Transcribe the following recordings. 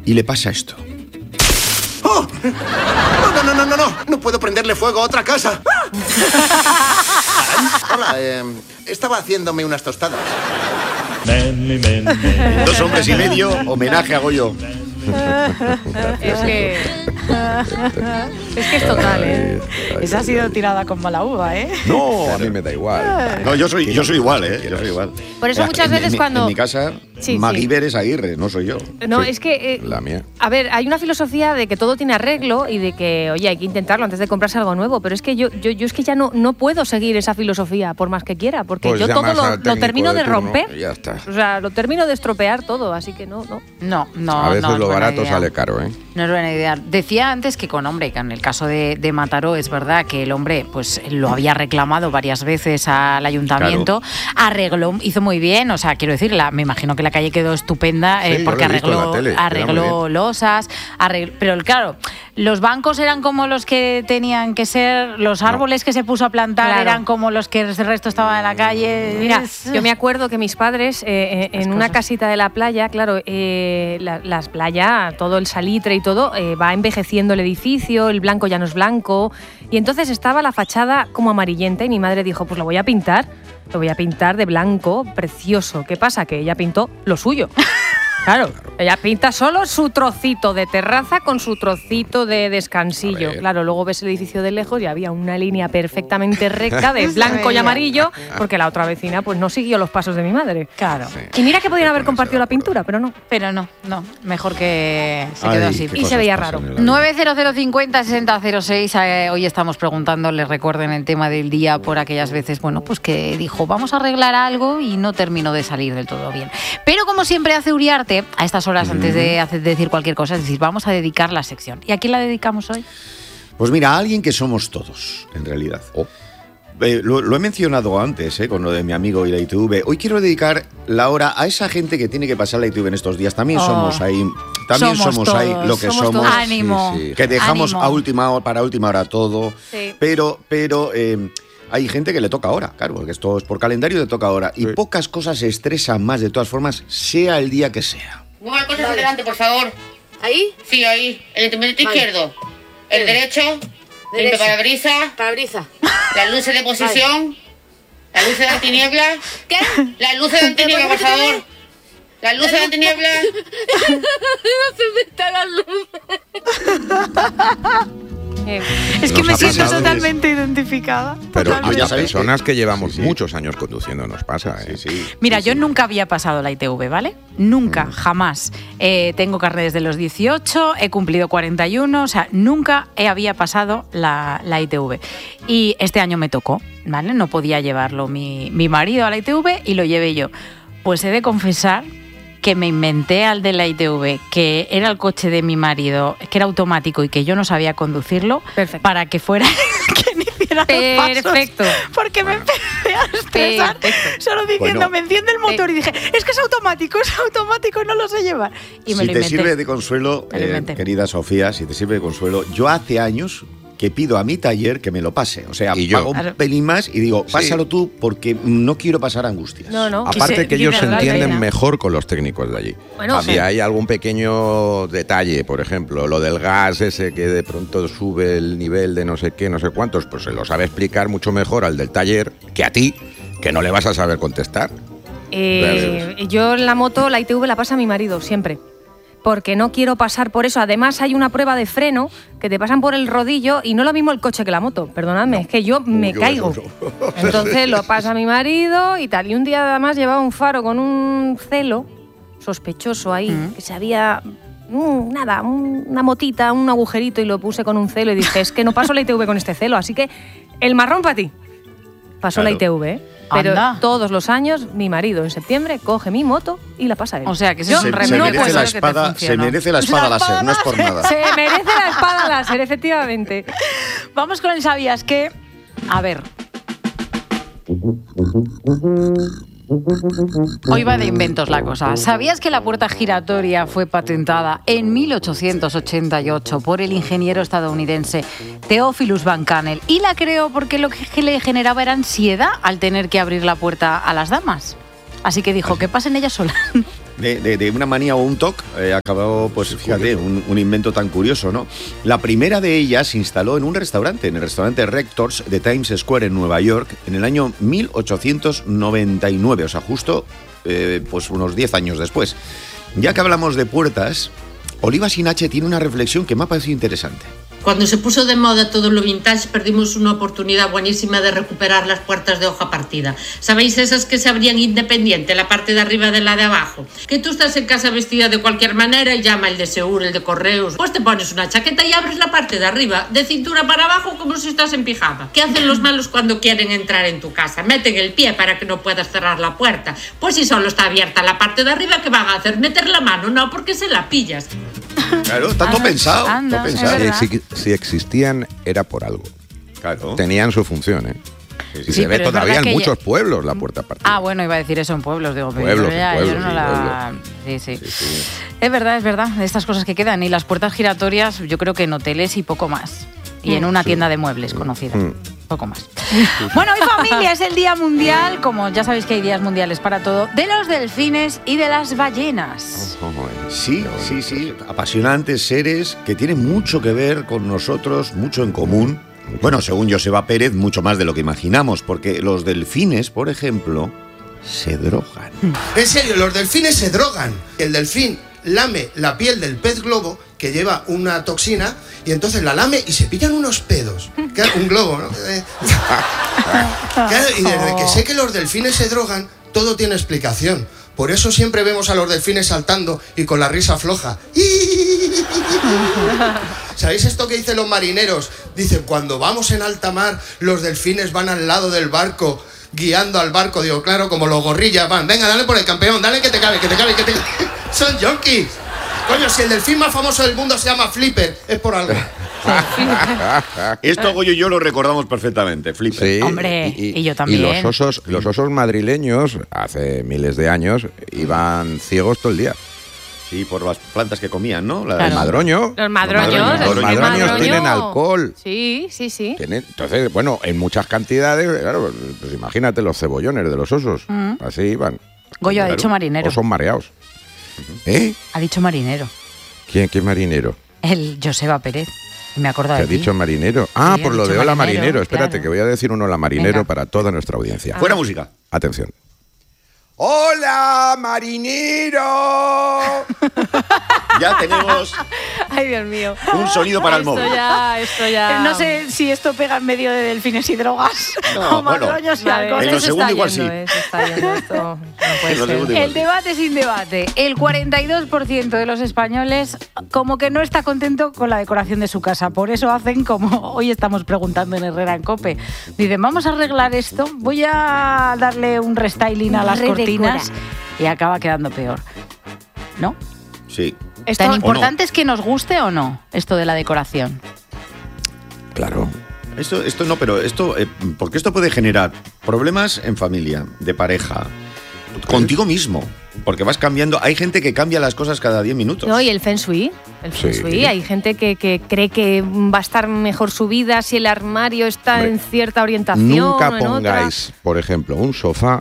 y le pasa esto. ¡Oh! No puedo prenderle fuego a otra casa. Hola, estaba haciéndome unas tostadas. 2 hombres y medio, homenaje a Goyo. Es que es total, ¿eh? Esa ha sido tirada con mala uva, ¿eh? No, a mí me da igual. No, yo soy igual, ¿eh? Yo soy igual. Por eso muchas veces cuando... En mi casa, Sí, MacGyver es Aguirre, no soy yo. No, Sí. es que... La mía. A ver, hay una filosofía de que todo tiene arreglo y de que, oye, hay que intentarlo antes de comprarse algo nuevo, pero es que yo es que ya no puedo seguir esa filosofía por más que quiera, porque Pues yo todo llamas al lo técnico termino de turno romper. y ya está. O sea, lo termino de estropear todo, así que no. No. A veces no es lo buena barato idea. sale caro, ¿eh? No es buena idea. Decía antes que con el caso de Mataró, es verdad que el hombre pues lo había reclamado varias veces al ayuntamiento, arregló, hizo muy bien, o sea, quiero decir, me imagino que la calle quedó estupenda, Sí, porque yo lo he visto en la tele, arregló losas, pero claro, los bancos eran como los que tenían que ser, los árboles que se puso a plantar eran como los que el resto estaba en la calle. Mira, yo me acuerdo que mis padres en una casita de la playa, claro, las playas, todo el salitre y todo, va envejeciendo el edificio, el blanco ya no es blanco, y entonces estaba la fachada como amarillenta y mi madre dijo, pues lo voy a pintar de blanco, precioso. ¿Qué pasa? Que ella pintó lo suyo. Claro, ella pinta solo su trocito de terraza con su trocito de descansillo. Claro, luego ves el edificio de lejos y había una línea perfectamente recta de blanco y amarillo, porque la otra vecina pues no siguió los pasos de mi madre. Claro. Sí. Y mira que podían haber compartido la pintura, pero no. Mejor que se quedó así. Y se veía raro. 900506006, hoy estamos preguntándoles, recuerden el tema del día, por aquellas veces, bueno, pues que dijo, vamos a arreglar algo y no terminó de salir del todo bien. Pero como siempre hace Uriarte, a estas horas antes de decir cualquier cosa, es decir, vamos a dedicar la sección. ¿Y a quién la dedicamos hoy? Pues mira, a alguien que somos todos, en realidad. Lo he mencionado antes, con lo de mi amigo y la ITV. Hoy quiero dedicar la hora a esa gente que tiene que pasar la ITV en estos días. También somos ahí, somos ahí lo que somos. Ánimo. Sí. Que dejamos para última hora todo. Sí. Pero hay gente que le toca ahora, claro, porque esto es por calendario, le toca ahora. Y pocas cosas se estresan más, de todas formas, sea el día que sea. Mueva cosas adelante, por favor. ¿Ahí? Sí, ahí. El intermitente izquierdo. El derecho. El Parabrisa. Las luces de posición. Las luces de antiniebla. ¿Qué? Las luces de antiniebla, por favor. Las luces de antiniebla. No se me están las luces. Es que Nos me ha siento pasado, totalmente identificada. Pero Totalmente. a personas que llevamos muchos años conduciendo nos pasa, ¿eh? Mira, yo nunca había pasado la ITV, ¿vale? Nunca, jamás. Tengo carnet desde los 18, he cumplido 41, o sea, nunca había pasado la ITV. Y este año me tocó, ¿vale? No podía llevarlo mi marido a la ITV y lo llevé yo. Pues he de confesar que me inventé al de la ITV, que era el coche de mi marido, que era automático y que yo no sabía conducirlo, para que fuera quien hiciera los pasos. Perfecto. Porque me empecé a estresar solo diciendo, me enciende el motor y dije, es que es automático, no lo sé llevar. Y me Si lo te inventé. sirve de consuelo, querida Sofía, si te sirve de consuelo, yo hace años que pido a mi taller que me lo pase. O sea, pago un pelín más y digo, pásalo tú porque no quiero pasar angustias. No. Aparte que ellos se entienden mejor con los técnicos de allí. Bueno, si hay algún pequeño detalle, por ejemplo, lo del gas ese que de pronto sube el nivel de no sé qué, no sé cuántos, pues se lo sabe explicar mucho mejor al del taller que a ti, que no le vas a saber contestar. Yo en la moto, la ITV la pasa mi marido, siempre. Porque no quiero pasar por eso. Además hay una prueba de freno que te pasan por el rodillo y no es lo mismo el coche que la moto. Perdonadme, es que yo me caigo. Entonces lo pasa mi marido y tal. Y un día además llevaba un faro con un celo sospechoso ahí, que se había... una motita, un agujerito, y lo puse con un celo y dije, es que no paso la ITV con este celo, así que el marrón para ti. Pasó la ITV, ¿eh? Pero todos los años mi marido en septiembre coge mi moto y la pasa él. O sea, que se merece la espada láser, no es por nada. Se merece la espada láser, efectivamente. Vamos con el ¿sabías qué? A ver. Hoy va de inventos la cosa. ¿Sabías que la puerta giratoria fue patentada en 1888 por el ingeniero estadounidense Theophilus Van Kannel? Y la creó porque lo que le generaba era ansiedad al tener que abrir la puerta a las damas. Así que dijo, que pasen ellas solas. de una manía o un TOC, acabó, pues fíjate, un invento tan curioso, ¿no? La primera de ellas se instaló en un restaurante, en el restaurante Rectors de Times Square en Nueva York, en el año 1899, o sea, justo pues unos 10 años después. Ya que hablamos de puertas, Oliva Sinache tiene una reflexión que me ha parecido interesante. Cuando se puso de moda todo lo vintage, perdimos una oportunidad buenísima de recuperar las puertas de hoja partida. ¿Sabéis esas que se abrían independiente, la parte de arriba de la de abajo? Que tú estás en casa vestida de cualquier manera y llama el de Seur, el de Correos. Pues te pones una chaqueta y abres la parte de arriba, de cintura para abajo, como si estás en pijama. ¿Qué hacen los malos cuando quieren entrar en tu casa? Meten el pie para que no puedas cerrar la puerta. Pues si solo está abierta la parte de arriba, ¿qué van a hacer? ¿Meter la mano? No, porque se la pillas. Claro, está todo pensado. anda, Todo pensado. Si existían, era por algo. Claro. Tenían su función, ¿eh? Y Sí, se ve pero es todavía verdad en que muchos pueblos la puerta partida. Ah, bueno, iba a decir eso en pueblos, digo, pero Pueblos, yo ya, pueblos, yo no sí, la... Sí. Es verdad, estas cosas que quedan. Y las puertas giratorias, yo creo que en hoteles y poco más. Y en una tienda de muebles conocida. Poco más. Bueno, hoy familia, es el Día Mundial, como ya sabéis que hay días mundiales para todo, de los delfines y de las ballenas. Sí, apasionantes seres que tienen mucho que ver con nosotros, mucho en común. Bueno, según Joseba Pérez, mucho más de lo que imaginamos, porque los delfines, por ejemplo, se drogan. En serio, los delfines se drogan. El delfín lame la piel del pez globo, que lleva una toxina, y entonces la lame y se pillan unos pedos. Claro, un globo, ¿no? Claro, y desde que sé que los delfines se drogan, todo tiene explicación. Por eso siempre vemos a los delfines saltando y con la risa floja. ¿Sabéis esto que dicen los marineros? Dicen, cuando vamos en alta mar, los delfines van al lado del barco, guiando al barco. Digo, claro, como los gorrillas van. Venga, dale por el campeón, dale que te cabe, que te cabe, que te cabe. Son junkies. Coño, si el delfín más famoso del mundo se llama Flipper, es por algo. Esto Goyo y yo lo recordamos perfectamente, Flipper. Sí, Hombre, y yo también. Y los osos madrileños, hace miles de años, iban ciegos todo el día. Sí, por las plantas que comían, ¿no? Claro. El madroño. Los madroños. Los madroños madroño. tienen alcohol. Sí. Entonces, bueno, en muchas cantidades, claro, pues imagínate los cebollones de los osos. Así iban. Goyo ha dicho marinero. Osos mareados. ¿Eh? Ha dicho marinero. ¿Quién marinero? El Joseba Pérez. Me acuerdo ¿Qué de ha ti. dicho marinero? Ah, Sí, por ha lo de dicho hola marinero, marinero. Espérate, claro. que voy a decir un hola marinero Venga. para toda nuestra audiencia. Fuera música. Atención. ¡Hola, marinero! Ya tenemos Ay, Dios mío. un sonido para el móvil. Esto ya. No sé si esto pega en medio de delfines y drogas No, o madroños y Vale, alcohol. En lo se segundo está igual yendo, sí. Se está yendo esto. No puede En lo ser. segundo igual. El debate sin debate. El 42% de los españoles como que no está contento con la decoración de su casa. Por eso hacen como hoy estamos preguntando en Herrera en COPE. Dicen, vamos a arreglar esto, voy a darle un restyling a las Redecora. cortinas y acaba quedando peor. ¿No? Sí. Esto- Tan o importante es que nos guste o no esto de la decoración. Claro. Esto no, pero esto, porque esto puede generar problemas en familia, de pareja, contigo mismo, porque vas cambiando. Hay gente que cambia las cosas cada 10 minutos. No, y el feng shui. El feng Sí. shui. Hay gente que cree que va a estar mejor su vida si el armario está Hombre, en cierta orientación. Nunca o en otra. pongáis, por ejemplo, un sofá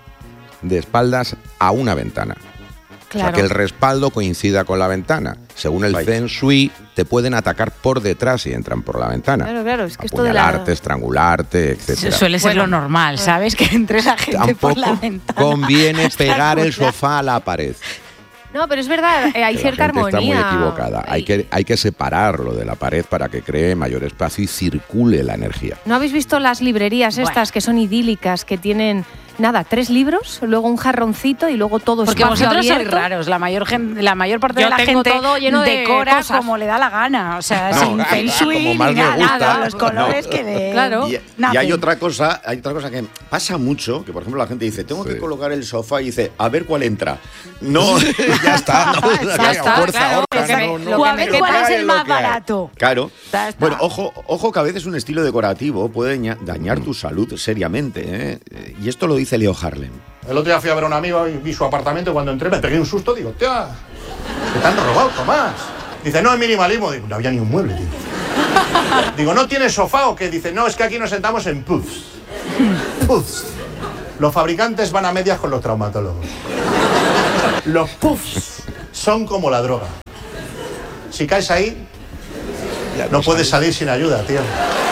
de espaldas a una ventana. O sea, Claro. que el respaldo coincida con la ventana. Según el Vaya. Feng Shui, te pueden atacar por detrás si entran por la ventana. Claro, es que esto de la. Apuñalarte, estrangularte, etcétera. Suele ser Bueno, lo normal, ¿sabes? Que entre la gente por la Tampoco ventana. conviene Hasta pegar el cuidado. sofá a la pared. No, pero es verdad, hay Que cierta la gente armonía. está muy equivocada. Hay que separarlo de la pared para que cree mayor espacio y circule la energía. ¿No habéis visto las librerías Bueno. estas que son idílicas, que tienen, 3 libros, luego un jarroncito y luego todo Porque espacio vosotros sois abierto? raros, la mayor parte Yo de la tengo gente todo lleno de decora cosas. como le da la gana, o sea, No, sin feng shui como ni más me gusta. nada, los colores que de Claro. Y nacen. hay otra cosa que pasa mucho, que por ejemplo la gente dice, tengo que colocar el sofá y dice, a ver cuál entra. No, Ya está. Ya está, Fuerza, claro, ahorca, lo que me- no, lo no, O a que me ver que cuál es trae el lo más que hay. barato. claro. Ya está. Bueno, ojo que a veces un estilo decorativo puede dañar tu salud seriamente, ¿eh? Y esto lo dice Leo Harlem. El otro día fui a ver a un amigo y vi su apartamento y cuando entré me pegué un susto. Digo, tía, ¿qué te han robado, Tomás? Dice, no, es minimalismo. Digo, no había ni un mueble, tío. Digo, ¿no tienes sofá o qué? Dice, no, es que aquí nos sentamos en puffs. Puffs. Los fabricantes van a medias con los traumatólogos. Los puffs son como la droga. Si caes ahí, no puedes salir sin ayuda, tío.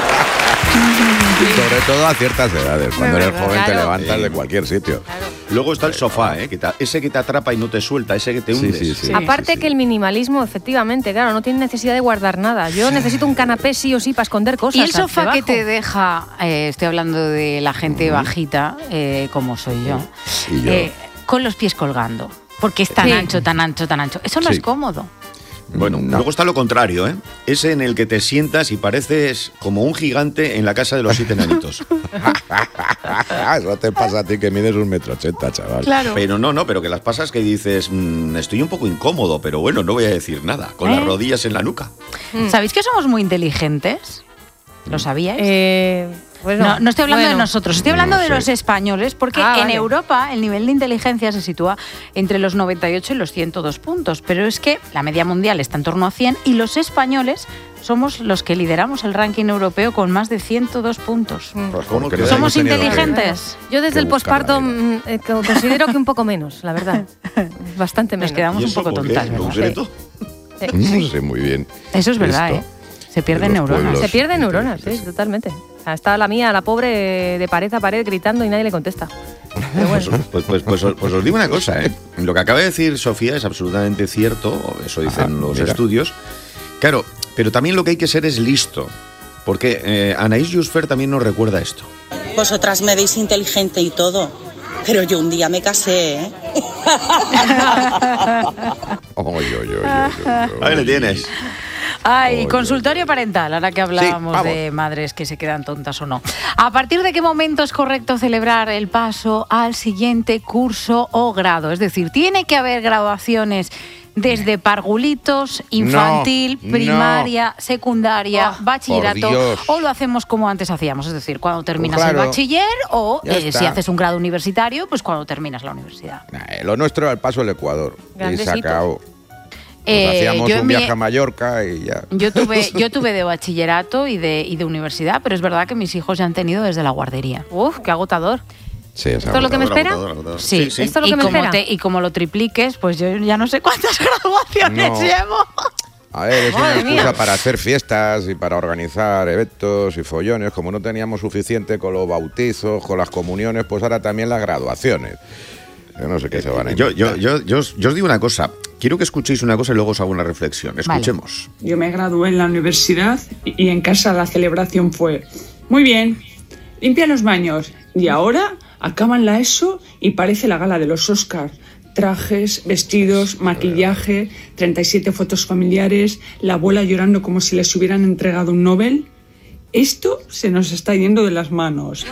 Sobre todo a ciertas edades. Cuando eres joven te levantas Sí. de cualquier sitio. Luego está el sofá, ese que te atrapa y no te suelta, ese que te hundes. Sí. Aparte que el minimalismo, efectivamente, claro, no tiene necesidad de guardar nada. Yo necesito un canapé sí o sí para esconder cosas. Y el sofá debajo. que te deja, estoy hablando de la gente bajita, como soy yo, Y yo. con los pies colgando. Porque es tan Sí. ancho, tan ancho, tan ancho. Eso no Sí. es cómodo. Bueno, No. luego está lo contrario, ese en el que te sientas y pareces como un gigante en la casa de los 7 enanitos. Eso te pasa a ti que mides 1,80 m, chaval. Claro. Pero no, pero que las pasas que dices, estoy un poco incómodo, pero bueno, no voy a decir nada, con las rodillas en la nuca. ¿Sabéis que somos muy inteligentes? ¿Lo sabíais? Bueno, No estoy hablando de bueno. nosotros, estoy hablando No de sé. los españoles, porque en Vale. Europa el nivel de inteligencia se sitúa entre los 98 y los 102 puntos, pero es que la media mundial está en torno a 100 y los españoles somos los que lideramos el ranking europeo con más de 102 puntos. Pues ¿Cómo porque que no ¿Somos hemos tenido que- inteligentes? Yo desde que el buscar posparto la considero que un poco menos, la verdad. Bastante Nos menos. quedamos ¿Y un eso poco por qué? tontas, ¿En ¿verdad? concreto? No sé muy bien. Eso es verdad, Esto Se pierden de los neuronas. pueblos Se pierden neuronas, inteligentes. sí, totalmente. O sea, está la mía, la pobre, de pared a pared gritando y nadie le contesta. Pero bueno. Pues os digo una cosa, Lo que acaba de decir Sofía es absolutamente cierto, eso dicen los mira. estudios. Claro, pero también lo que hay que ser es listo, porque Anaïs Jusfer también nos recuerda esto. Vosotras me veis inteligente y todo, pero yo un día me casé, ¿eh? Ahí le tienes. Ay, consultorio parental, ahora que hablábamos vamos. de madres que se quedan tontas o no. ¿A partir de qué momento es correcto celebrar el paso al siguiente curso o grado? Es decir, ¿tiene que haber graduaciones desde parvulitos, infantil, No, primaria, secundaria, por bachillerato? Dios. ¿O lo hacemos como antes hacíamos? Es decir, cuando terminas Claro. el bachiller o Ya está. si haces un grado universitario, pues cuando terminas la universidad. Lo nuestro era el paso al Ecuador. Y Grandecito. se acabó. Hacíamos yo en un mi- viaje a Mallorca y ya. Yo tuve de bachillerato y de universidad, pero es verdad que mis hijos ya han tenido desde la guardería. Uf, qué agotador. Sí, ¿Esto es lo que me espera? Sí, Esto es lo que y me como espera. y como lo tripliques, pues yo ya no sé cuántas graduaciones No. llevo. A ver, es una Madre excusa mía. para hacer fiestas y para organizar eventos y follones. Como no teníamos suficiente con los bautizos, con las comuniones, pues ahora también las graduaciones. Yo no sé qué se van a Yo inventar. os digo una cosa. Quiero que escuchéis una cosa y luego os hago una reflexión. Escuchemos. Yo me gradué en la universidad y en casa la celebración fue: muy bien, limpia los baños. Y ahora acaban la ESO y parece la gala de los Oscars. Trajes, vestidos, maquillaje, 37 fotos familiares, la abuela llorando como si les hubieran entregado un Nobel. Esto se nos está yendo de las manos.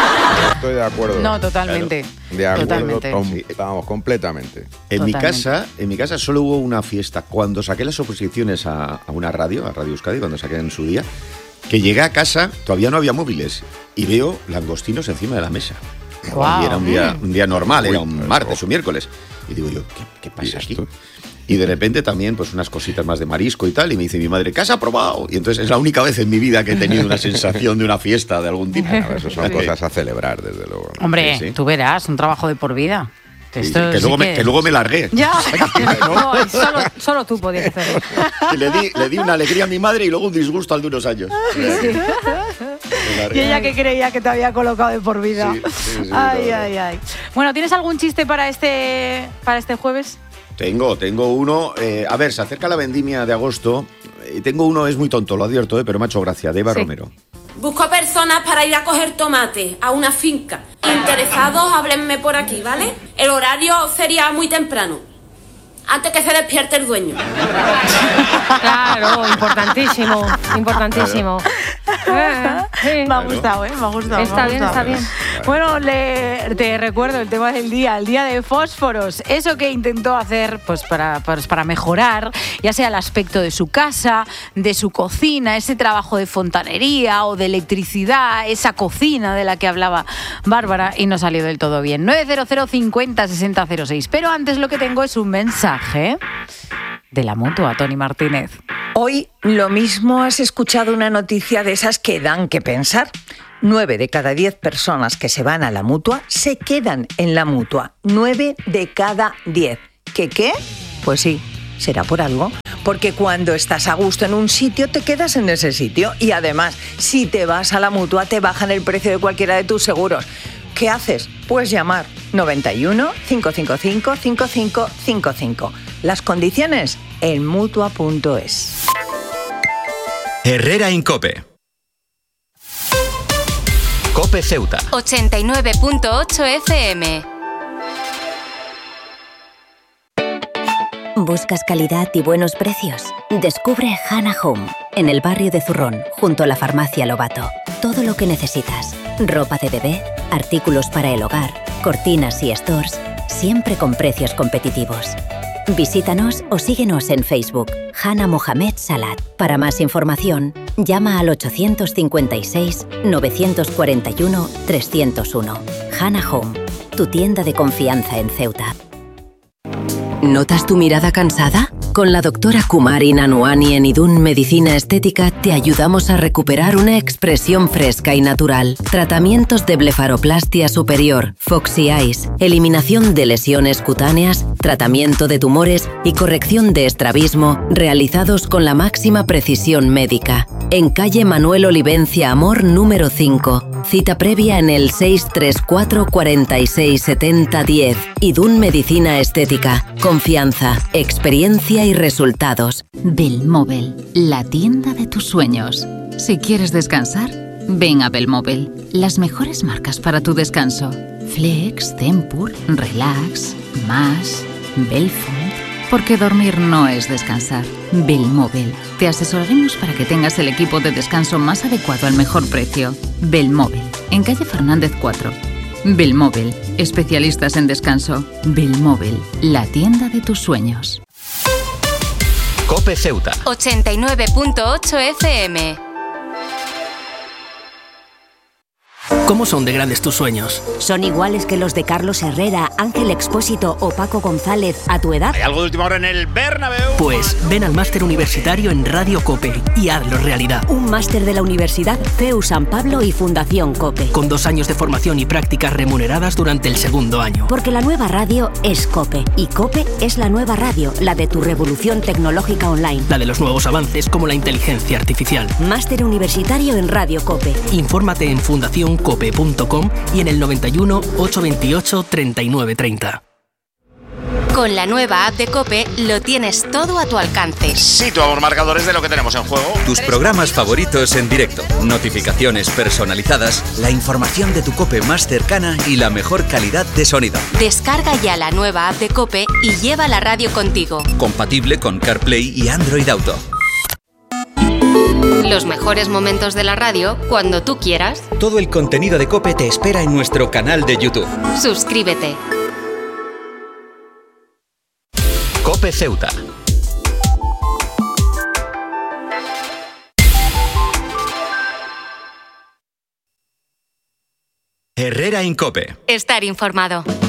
Estoy de acuerdo. No, totalmente. De acuerdo, Totalmente. vamos, completamente. En mi Totalmente. casa solo hubo una fiesta cuando saqué las oposiciones a una radio, a Radio Euskadi, cuando saqué en su día, que llegué a casa, todavía no había móviles, y veo langostinos encima de la mesa. Guau. Y era un día normal, era un Uy, martes o miércoles. Y digo yo, ¿qué pasa ¿Y aquí? esto? Y de repente también, pues unas cositas más de marisco y tal, y me dice mi madre, ¿qué has aprobado? Y entonces es la única vez en mi vida que he tenido una sensación de una fiesta de algún tipo. Claro, eso son cosas a celebrar, desde luego. Hombre, Sí, sí. tú verás, un trabajo de por vida. Esto que, sí luego me largué. Ya. No, solo tú podías hacerlo. Y le di una alegría a mi madre y luego un disgusto al de unos años. Me largué. Y ella que creía que te había colocado de por vida. Sí, Ay, no, no. ay, ay. Bueno, ¿tienes algún chiste para este jueves? Tengo uno. A ver, se acerca la vendimia de agosto. Tengo uno, es muy tonto, lo advierto, pero me ha hecho gracia, de Eva Sí. Romero. Busco personas para ir a coger tomate a una finca. Interesados, háblenme por aquí, ¿vale? El horario sería muy temprano, antes que se despierte el dueño. Claro, importantísimo, importantísimo. Me ha gustado, me ha gustado. Está me ha bien, gustado. está bien. Bueno, te recuerdo el tema del día, el día de fósforos. Eso que intentó hacer pues para mejorar, ya sea el aspecto de su casa, de su cocina, ese trabajo de fontanería o de electricidad, esa cocina de la que hablaba Bárbara y no salió del todo bien. 900 50 60 06. Pero antes lo que tengo es un mensaje de la Mutua, Tony Martínez. Hoy lo mismo has escuchado una noticia de esas que dan que pensar. 9 de cada 10 personas que se van a la Mutua se quedan en la Mutua. 9 de cada 10. ¿Qué? Pues sí, será por algo. Porque cuando estás a gusto en un sitio, te quedas en ese sitio. Y además, si te vas a la Mutua, te bajan el precio de cualquiera de tus seguros. ¿Qué haces? Pues llamar 91 555 5555. Las condiciones en Mutua.es. Herrera Incope. Cope Ceuta. 89.8 FM. ¿Buscas calidad y buenos precios? Descubre Hannah Home, en el barrio de Zurrón, junto a la farmacia Lobato. Todo lo que necesitas. Ropa de bebé, artículos para el hogar, cortinas y stores, siempre con precios competitivos. Visítanos o síguenos en Facebook, Hannah Mohamed Salat. Para más información, llama al 851-941-301. Hannah Home, tu tienda de confianza en Ceuta. ¿Notas tu mirada cansada? Con la doctora Kumari Nanuani en Idun Medicina Estética te ayudamos a recuperar una expresión fresca y natural. Tratamientos de blefaroplastia superior, Foxy Eyes, eliminación de lesiones cutáneas, tratamiento de tumores y corrección de estrabismo realizados con la máxima precisión médica. En calle Manuel Olivencia Amor número 5. Cita previa en el 634 46 70 10. Idun Medicina Estética. Confianza, experiencia y resultados. Belmóvil, la tienda de tus sueños. Si quieres descansar, ven a Belmóvil. Las mejores marcas para tu descanso. Flex, Tempur, Relax, Más, Belfont. Porque dormir no es descansar. Belmóvil. Te asesoraremos para que tengas el equipo de descanso más adecuado al mejor precio. Belmóvil. En calle Fernández 4. Belmóvil. Especialistas en descanso. Belmóvil. La tienda de tus sueños. Cope Ceuta. 89.8 FM. ¿Cómo son de grandes tus sueños? ¿Son iguales que los de Carlos Herrera, Ángel Expósito o Paco González a tu edad? ¿Hay algo de última hora en el Bernabéu? Pues ven al máster universitario en Radio Cope y hazlo realidad. Un máster de la Universidad CEU San Pablo y Fundación Cope. Con 2 años de formación y prácticas remuneradas durante el segundo año. Porque la nueva radio es Cope. Y Cope es la nueva radio, la de tu revolución tecnológica online. La de los nuevos avances como la inteligencia artificial. Máster universitario en Radio Cope. Infórmate en fundacioncope.com y en el 91 828 3930. Con la nueva app de COPE lo tienes todo a tu alcance. Situamos marcadores de lo que tenemos en juego. Tus programas favoritos en directo, notificaciones personalizadas, la información de tu COPE más cercana y la mejor calidad de sonido. Descarga ya la nueva app de COPE y lleva la radio contigo. Compatible con CarPlay y Android Auto. Los mejores momentos de la radio cuando tú quieras. Todo el contenido de COPE te espera en nuestro canal de YouTube. Suscríbete. Cope Ceuta. Herrera Incope. Estar informado.